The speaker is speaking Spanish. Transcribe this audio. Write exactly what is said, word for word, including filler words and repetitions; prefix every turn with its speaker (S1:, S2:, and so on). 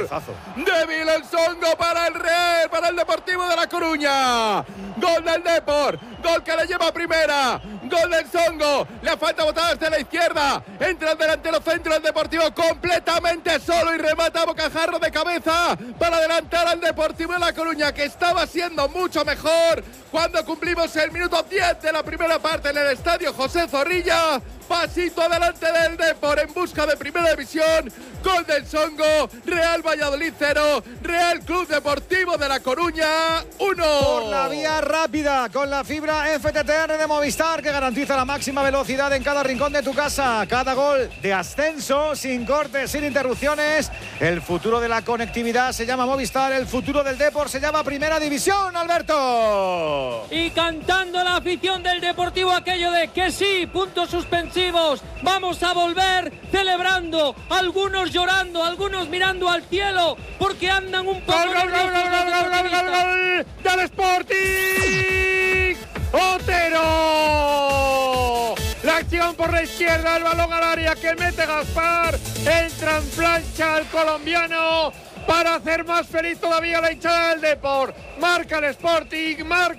S1: de Vilensongo para el Real, para el Deportivo de La Coruña. Gol del Depor, gol que le lleva a primera. Gol del Songo, le falta botar desde la izquierda. Entra el delantero centro del Deportivo completamente solo y remata a bocajarro de cabeza para adelantar al Deportivo de La Coruña, que estaba siendo mucho mejor cuando cumplimos el minuto diez de la primera parte en el estadio José Zorrilla. Pasito adelante del Depor en busca de primera división. Gol del Songo, Real Valladolid cero, Real Club Deportivo de La Coruña uno.
S2: Por la vía rápida, con la fibra F T T R de Movistar, que garantiza la máxima velocidad en cada rincón de tu casa. Cada gol de ascenso, sin cortes, sin interrupciones. El futuro de la conectividad se llama Movistar, el futuro del Depor se llama Primera División, Alberto.
S3: Y cantando la afición del Deportivo aquello de que sí, puntos suspensivos, vamos a volver, celebrando, algunos llorando, algunos mirando al cielo, porque andan un poco...
S4: ¡Gol, gol, gol, gol, gol, gol, gol, gol, gol del Sporting! ¡Otero! La acción por la izquierda, el balón al área que mete Gaspar, entra en plancha el colombiano para hacer más feliz todavía la hinchada del Depor. Marca el Sporting, marca